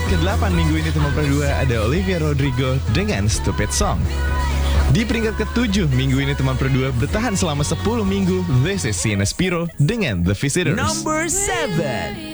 ke-8 minggu ini teman Pro 2 ada Olivia Rodrigo dengan Stupid Song. Di peringkat ke-7 minggu ini teman Pro 2 bertahan selama 10 minggu. This is Sina Spiro dengan The Visitors. Number 7.